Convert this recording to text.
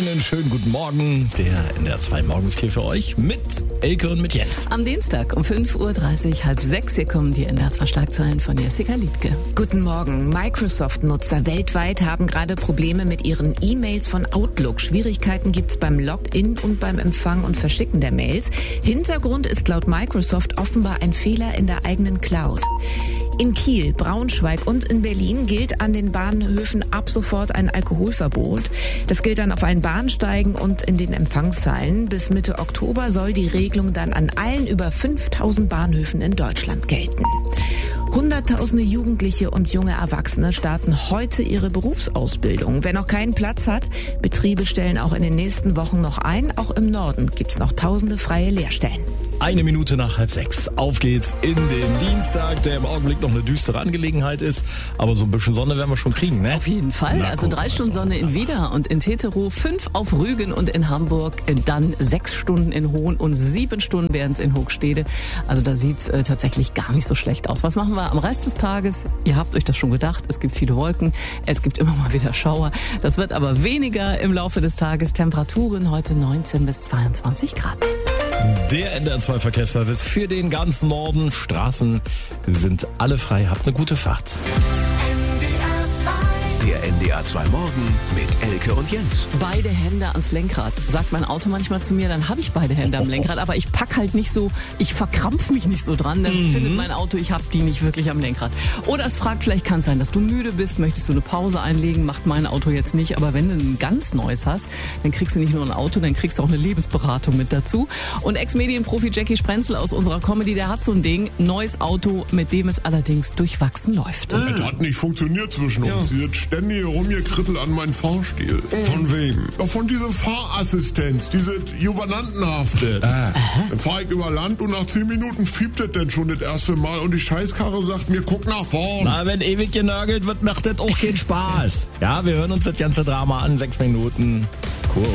Einen schönen guten Morgen. Der NDR 2 Morgenstier für euch mit Elke und mit Jens. Am Dienstag um 5.30 Uhr, 5:30, hier kommen die NDR 2 Schlagzeilen von Jessica Liedke. Guten Morgen. Microsoft-Nutzer weltweit haben gerade Probleme mit ihren E-Mails von Outlook. Schwierigkeiten gibt's beim Login und beim Empfang und Verschicken der Mails. Hintergrund ist laut Microsoft offenbar ein Fehler in der eigenen Cloud. In Kiel, Braunschweig und in Berlin gilt an den Bahnhöfen ab sofort ein Alkoholverbot. Das gilt dann auf allen Bahnsteigen und in den Empfangshallen. Bis Mitte Oktober soll die Regelung dann an allen über 5000 Bahnhöfen in Deutschland gelten. Hunderttausende Jugendliche und junge Erwachsene starten heute ihre Berufsausbildung. Wer noch keinen Platz hat, Betriebe stellen auch in den nächsten Wochen noch ein. Auch im Norden gibt's noch tausende freie Lehrstellen. 1 Minute nach 5:30. Auf geht's in den Dienstag, der im Augenblick noch eine düstere Angelegenheit ist. Aber so ein bisschen Sonne werden wir schon kriegen, ne? Auf jeden Fall. Na, also 3 Stunden Sonne in Wieder und in Teterow, 5 auf Rügen und in Hamburg, dann 6 Stunden in Hohn und 7 Stunden wären es in Hochstede. Also da sieht's tatsächlich gar nicht so schlecht aus. Was machen wir am Rest des Tages? Ihr habt euch das schon gedacht. Es gibt viele Wolken. Es gibt immer mal wieder Schauer. Das wird aber weniger im Laufe des Tages. Temperaturen heute 19 bis 22 Grad. Der NDR 2 Verkehrsservice für den ganzen Norden. Straßen sind alle frei. Habt eine gute Fahrt. Der NDR 2 Morgen mit Elke und Jens. Beide Hände ans Lenkrad, sagt mein Auto manchmal zu mir, dann habe ich beide Hände am Lenkrad, aber ich pack halt nicht so, ich verkrampf mich nicht so dran, dann findet mein Auto, ich habe die nicht wirklich am Lenkrad. Oder es fragt, vielleicht kann es sein, dass du müde bist, möchtest du eine Pause einlegen, macht mein Auto jetzt nicht, aber wenn du ein ganz neues hast, dann kriegst du nicht nur ein Auto, dann kriegst du auch eine Lebensberatung mit dazu. Und Ex-Medienprofi Jackie Sprenzel aus unserer Comedy, der hat so ein Ding, neues Auto, mit dem es allerdings durchwachsen läuft. Das hat nicht funktioniert zwischen uns. Jetzt ständig rumgekrittelt an meinen Fahrstil. Von wem? Ja, von dieser Fahrassistenz, diese Juvenantenhafte. Dann fahr ich über Land und nach 10 Minuten fiebt das denn schon das erste Mal und die Scheißkarre sagt mir, guck nach vorn. Na, wenn ewig genörgelt wird, macht das auch keinen Spaß. Ja, wir hören uns das ganze Drama an, 6 Minuten.